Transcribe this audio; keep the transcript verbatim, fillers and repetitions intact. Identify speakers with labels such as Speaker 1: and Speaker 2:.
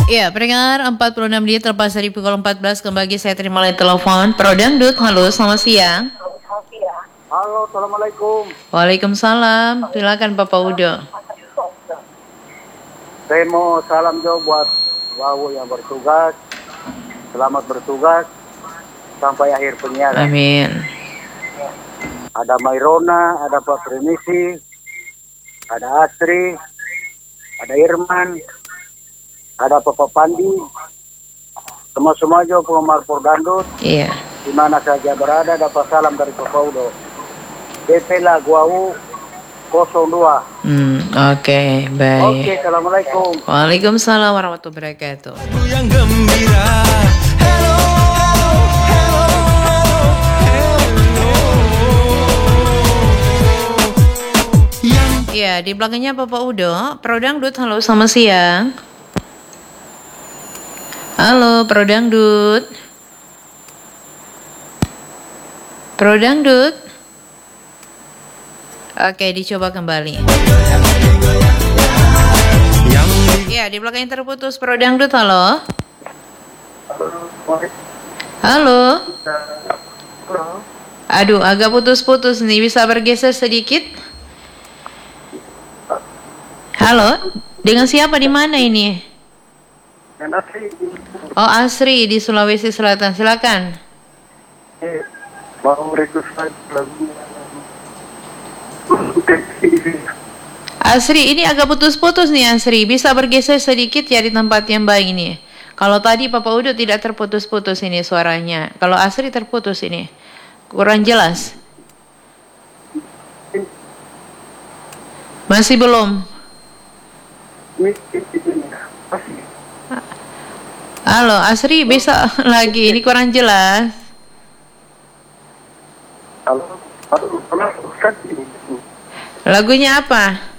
Speaker 1: Iya, pendengar empat puluh enam menit terlepas dari pukul empat belas kembali saya terima oleh telepon Pro Dangdut. Halo, selamat siang.
Speaker 2: Halo, assalamualaikum.
Speaker 1: Waalaikumsalam. Silakan Bapak Udo.
Speaker 2: Saya mau salam jauh buat Wawu yang bertugas. Selamat bertugas sampai akhir penyiaran.
Speaker 1: Amin.
Speaker 2: Ada Mairona, ada Pak Primisi, ada Astri, ada Irman, ada Papa Pandi. Semua-semua juga penggemar Pro Dangdut.
Speaker 1: Iya.
Speaker 2: Di mana saja berada, dapat salam dari Papa Udo. D P lagu Wawu nol dua.
Speaker 1: Hmm, oke, okay, baik.
Speaker 2: Oke, okay, assalamualaikum.
Speaker 1: Waalaikumsalam warahmatullahi wabarakatuh.
Speaker 3: Yang gembira. Hello, hello, hello, hello.
Speaker 1: Ya, di belakangnya Bapak Udo, Pro Dangdut. Halo, selamat siang. Halo, Pro Dangdut. Pro Dangdut. Oke, dicoba kembali. Ya, di belakang yang terputus Pro Dangdut. Halo. Halo. Aduh, agak putus-putus nih. Bisa bergeser sedikit? Halo. Dengan siapa di mana ini? Oh, Asri di Sulawesi Selatan. Silakan.
Speaker 2: Mau request lagu.
Speaker 1: Asri, ini agak putus-putus nih Asri. Bisa bergeser sedikit ya di tempat yang baik ini. Kalau tadi Papa Udo tidak terputus-putus ini suaranya. Kalau Asri terputus ini. Kurang jelas. Masih belum. Halo Asri, bisa lagi. Ini kurang jelas.
Speaker 2: Halo. Halo.
Speaker 1: Lagunya apa?